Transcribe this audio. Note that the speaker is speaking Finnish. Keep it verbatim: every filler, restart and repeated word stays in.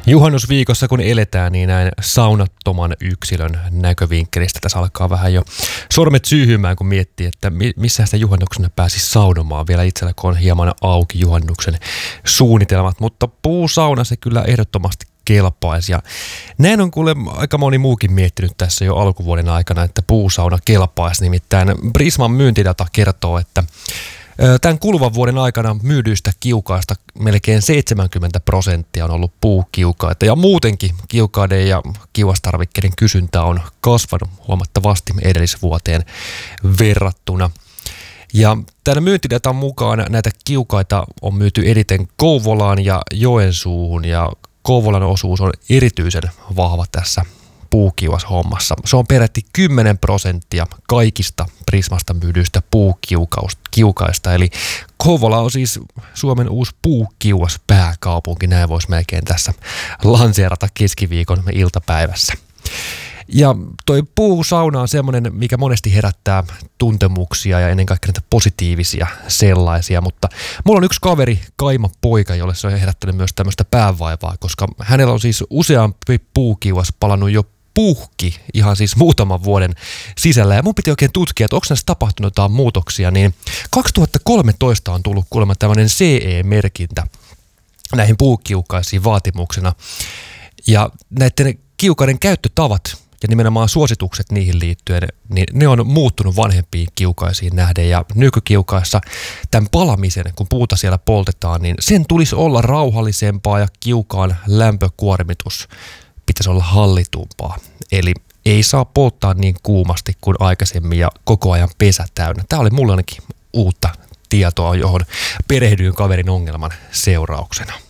Juhannusviikossa kun eletään, niin näin saunattoman yksilön näkövinkkelistä tässä alkaa vähän jo sormet syyhymään, kun miettii, että missä sitä juhannuksena pääsisi saunomaan. Vielä itsellä, kun on hieman auki juhannuksen suunnitelmat, mutta puusauna se kyllä ehdottomasti kelpaisi. Ja näin on kuule aika moni muukin miettinyt tässä jo alkuvuoden aikana, että puusauna kelpaisi. Nimittäin Prisman myyntidata kertoo, että tämän kuluvan vuoden aikana myydyistä kiukaista melkein seitsemänkymmentä prosenttia on ollut puukiukaita ja muutenkin kiukaiden ja kiuastarvikkeiden kysyntä on kasvanut huomattavasti edellisvuoteen verrattuna. Ja tämän myyntidatan mukaan näitä kiukaita on myyty eniten Kouvolaan ja Joensuuhun ja Kouvolan osuus on erityisen vahva tässä puukiuashommassa. Se on peräti kymmenen prosenttia kaikista Prismasta myydyistä puukiukaista. Eli Kouvola on siis Suomen uusi puukiuas pääkaupunki. Näin voisi melkein tässä lanseerata keskiviikon iltapäivässä. Ja toi puusauna on semmoinen, mikä monesti herättää tuntemuksia ja ennen kaikkea näitä positiivisia sellaisia, mutta mulla on yksi kaveri, Kaima poika, jolle se on herättänyt myös tämmöistä päävaivaa, koska hänellä on siis useampi puukiuas palannut jo puhki ihan siis muutaman vuoden sisällä. Ja mun piti oikein tutkia, että onko näissä tapahtunut jotain muutoksia, niin kaksituhattakolmetoista on tullut kuulemma tämmöinen C E-merkintä näihin puukiukaisiin vaatimuksena. Ja näiden kiukaiden käyttötavat ja nimenomaan suositukset niihin liittyen, niin ne on muuttunut vanhempiin kiukaisiin nähden. Ja nykykiukaissa tämän palamisen, kun puuta siellä poltetaan, niin sen tulisi olla rauhallisempaa ja kiukaan lämpökuormitus pitäisi olla hallitumpaa. Eli ei saa polttaa niin kuumasti kuin aikaisemmin ja koko ajan pesä täynnä. Tämä oli mulle ainakin uutta tietoa, johon perehdyin kaverin ongelman seurauksena.